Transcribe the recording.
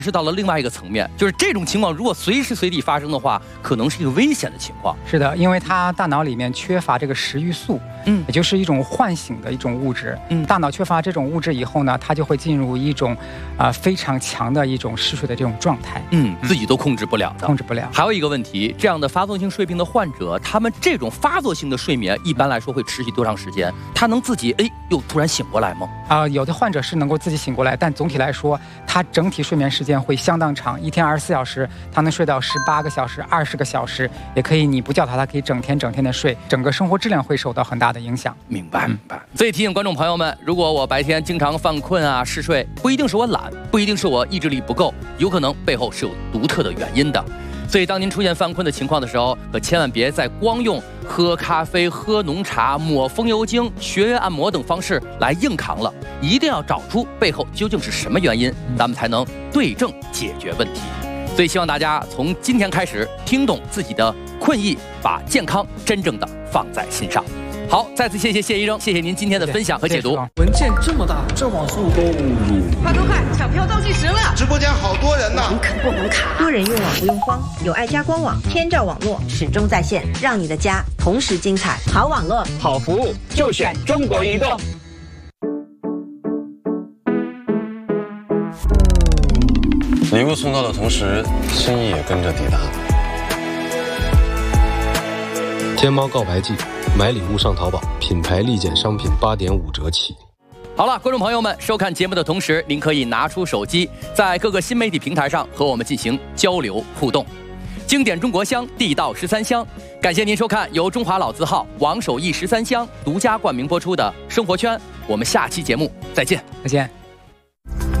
是到了另外一个层面，就是这种情况如果随时随地发生的话，可能是一个危险的情况。 是的，因为它大脑里面缺乏这个食欲素，也就是一种唤醒的一种物质。大脑缺乏这种物质以后呢，它就会进入一种非常强的一种嗜睡的这种状态。 自己都控制不了的， 控制不了。 还有一个问题，这样的发作性睡病的患者，他们这种发作性的睡眠一般来说会持续多长时间？他能自己又突然醒过来吗？ 有的患者是能够自己醒过来，但总体来说，他整体睡眠时间会相当长，一天24小时，他能睡到18个小时、20个小时，也可以你不叫他，他可以整天的睡，整个生活质量会受到很大的影响。 明白。所以提醒观众朋友们，如果我白天经常犯困嗜睡，不一定是我懒，不一定是我意志力不够，有可能背后是有独特的原因的。所以当您出现犯困的情况的时候，可千万别再光用喝咖啡、喝浓茶、抹风油精、穴位按摩等方式来硬扛了，一定要找出背后究竟是什么原因，咱们才能对症解决问题。所以希望大家从今天开始听懂自己的困意，把健康真正的放在心上。好，再次谢谢谢医生，谢谢您今天的分享和解读。 文件这么大，这网速都快，抢票倒计时了！ 直播间好多人呢， 不能卡。 多人用网不用慌，有爱家官网，天照网络始终在线，让你的家同时精彩。好网络， 好服务，就选中国移动。 礼物送到的同时，心意也跟着抵达。 天猫告白季，买礼物上淘宝，品牌立减商品8.5折起。 好了，观众朋友们，收看节目的同时，您可以拿出手机，在各个新媒体平台上和我们进行交流互动。经典中国香，地道13香，感谢您收看由中华老字号王守义13香独家冠名播出的《生活圈》，我们下期节目再见。 再见。